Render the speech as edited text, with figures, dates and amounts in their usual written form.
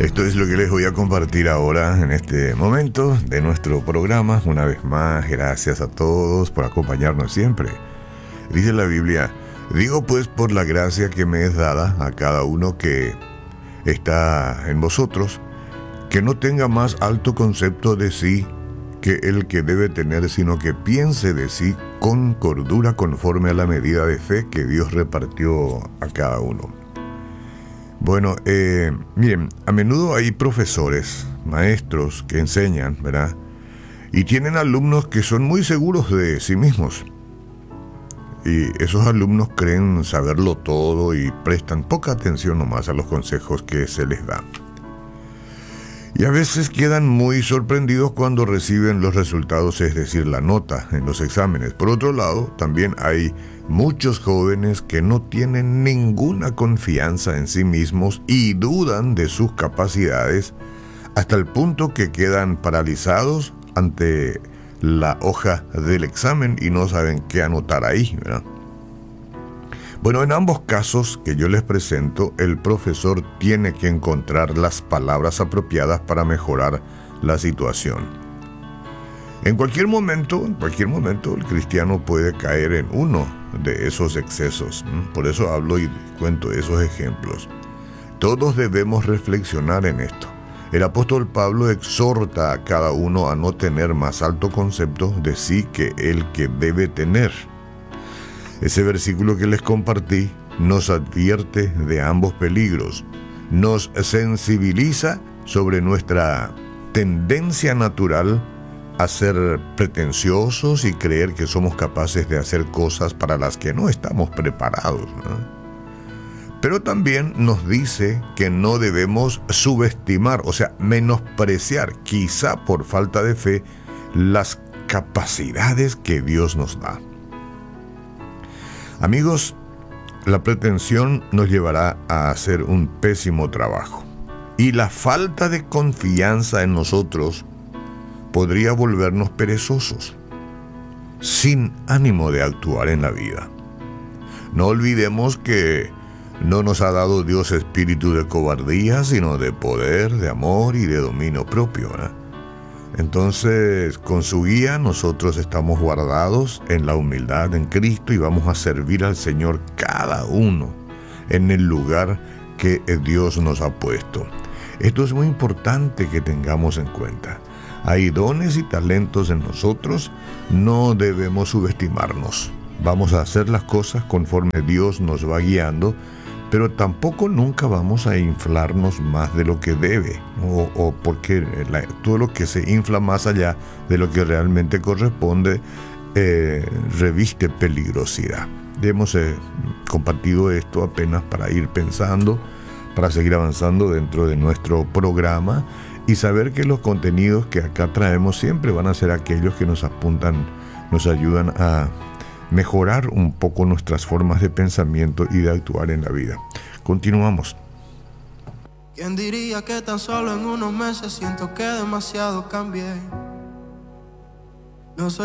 Esto es lo que les voy a compartir ahora en este momento de nuestro programa. Una vez más, gracias a todos por acompañarnos siempre. Dice la Biblia: digo pues por la gracia que me es dada a cada uno que está en vosotros, que no tenga más alto concepto de sí que el que debe tener, sino que piense de sí con cordura, conforme a la medida de fe que Dios repartió a cada uno. Bueno, miren, a menudo hay profesores, maestros que enseñan, ¿verdad? Y tienen alumnos que son muy seguros de sí mismos. Y esos alumnos creen saberlo todo y prestan poca atención nomás a los consejos que se les da. Y a veces quedan muy sorprendidos cuando reciben los resultados, es decir, la nota en los exámenes. Por otro lado, también hay muchos jóvenes que no tienen ninguna confianza en sí mismos y dudan de sus capacidades hasta el punto que quedan paralizados ante la hoja del examen y no saben qué anotar ahí, ¿verdad? Bueno, en ambos casos que yo les presento, el profesor tiene que encontrar las palabras apropiadas para mejorar la situación. En cualquier momento, el cristiano puede caer en uno de esos excesos. Por eso hablo y cuento esos ejemplos. Todos debemos reflexionar en esto. El apóstol Pablo exhorta a cada uno a no tener más alto concepto de sí que el que debe tener. Ese versículo que les compartí nos advierte de ambos peligros. Nos sensibiliza sobre nuestra tendencia natural a ser pretenciosos y creer que somos capaces de hacer cosas para las que no estamos preparados, ¿no? Pero también nos dice que no debemos subestimar, o sea, menospreciar, quizá por falta de fe, las capacidades que Dios nos da. Amigos, la pretensión nos llevará a hacer un pésimo trabajo. Y la falta de confianza en nosotros podría volvernos perezosos, sin ánimo de actuar en la vida. No olvidemos que no nos ha dado Dios espíritu de cobardía, sino de poder, de amor y de dominio propio, ¿verdad? Entonces, con su guía, nosotros estamos guardados en la humildad en Cristo y vamos a servir al Señor cada uno en el lugar que Dios nos ha puesto. Esto es muy importante que tengamos en cuenta. Hay dones y talentos en nosotros, no debemos subestimarnos. Vamos a hacer las cosas conforme Dios nos va guiando, pero tampoco nunca vamos a inflarnos más de lo que debe, o porque todo lo que se infla más allá de lo que realmente corresponde reviste peligrosidad. Hemos compartido esto apenas para ir pensando, para seguir avanzando dentro de nuestro programa y saber que los contenidos que acá traemos siempre van a ser aquellos que nos apuntan, nos ayudan a mejorar un poco nuestras formas de pensamiento y de actuar en la vida. Continuamos. ¿Quién diría que tan solo en unos meses siento que demasiado cambié? No soy